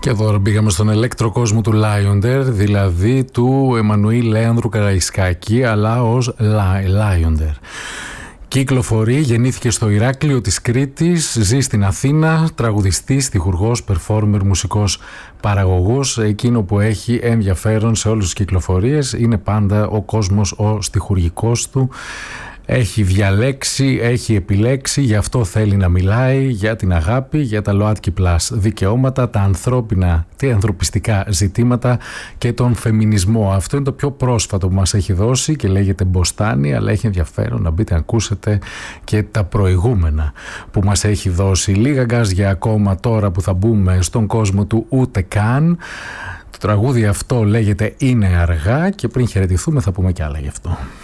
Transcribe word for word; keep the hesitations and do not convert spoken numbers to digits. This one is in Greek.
Και εδώ μπήκαμε στον ελέκτρο κόσμο του Lionder, δηλαδή του Εμμανουήλ Λέανδρου Καραϊσκάκη, αλλά ως Lionder. Κυκλοφορεί, γεννήθηκε στο Ηράκλειο της Κρήτης, ζει στην Αθήνα, τραγουδιστής, στιχουργός, performer, μουσικός, παραγωγός. Εκείνο που έχει ενδιαφέρον σε όλες τις κυκλοφορίες είναι πάντα ο κόσμος ο στιχουργικός του. Έχει διαλέξει, έχει επιλέξει, γι' αυτό θέλει να μιλάει για την αγάπη, για τα ΛΟΑΤΚΙ πλας δικαιώματα, τα ανθρώπινα, τα ανθρωπιστικά ζητήματα και τον φεμινισμό. Αυτό είναι το πιο πρόσφατο που μας έχει δώσει και λέγεται Μποστάνι, αλλά έχει ενδιαφέρον να μπείτε να ακούσετε και τα προηγούμενα που μας έχει δώσει. Λίγα γκάζια ακόμα τώρα που θα μπούμε στον κόσμο του ούτε καν. Το τραγούδι αυτό λέγεται Είναι αργά και πριν χαιρετηθούμε θα πούμε κι άλλα γι' αυτό.